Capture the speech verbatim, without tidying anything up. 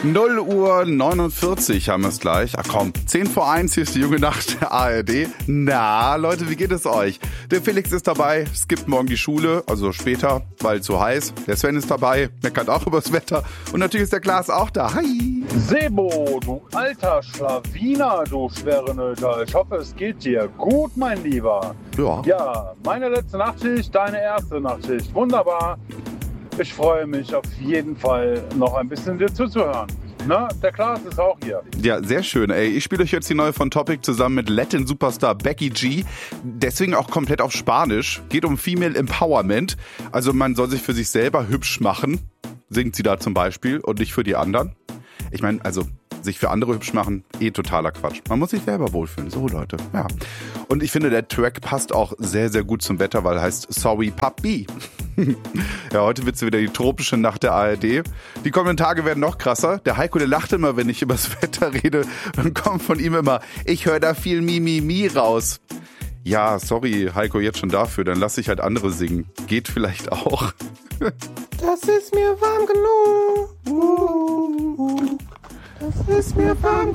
null Uhr neunundvierzig haben wir es gleich. Ach komm, zehn vor eins, hier ist die junge Nacht der A R D. Na, Leute, wie geht es euch? Der Felix ist dabei, skippt morgen die Schule, also später, weil zu heiß. Der Sven ist dabei, meckert auch übers Wetter. Und natürlich ist der Klaas auch da. Hi! Sebo, du alter Schlawiner, du schwere Nöter. Ich hoffe, es geht dir gut, mein Lieber. Ja. Ja, meine letzte Nachtschicht, deine erste Nachtschicht. Wunderbar. Ich freue mich auf jeden Fall, noch ein bisschen dir zuzuhören. Na, der Klaas ist auch hier. Ja, sehr schön. Ey, ich spiele euch jetzt die neue von Topic zusammen mit Latin-Superstar Becky G. Deswegen auch komplett auf Spanisch. Geht um Female Empowerment. Also man soll sich für sich selber hübsch machen, singt sie da zum Beispiel, und nicht für die anderen. Ich meine, also sich für andere hübsch machen, eh totaler Quatsch. Man muss sich selber wohlfühlen. So, Leute. Ja. Und ich finde, der Track passt auch sehr, sehr gut zum Wetter, weil er heißt Sorry Papi. Ja, heute wird's wieder die tropische Nacht der A R D. Die kommenden Tage werden noch krasser. Der Heiko, der lacht immer, wenn ich über das Wetter rede. Dann kommt von ihm immer, ich höre da viel Mi, Mi, Mi raus. Ja, sorry, Heiko, jetzt schon dafür. Dann lass ich halt andere singen. Geht vielleicht auch. Das ist mir warm genug. Das ist mir warm